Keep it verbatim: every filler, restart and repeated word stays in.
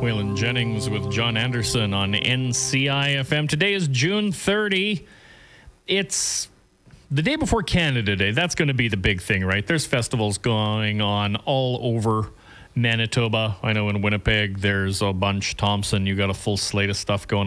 Waylon Jennings with John Anderson on N C I F M. Today is June thirtieth. It's the day before Canada Day. That's going to be the big thing, right? There's festivals going on all over Manitoba. I know in Winnipeg, there's a bunch. Thompson, you got a full slate of stuff going on.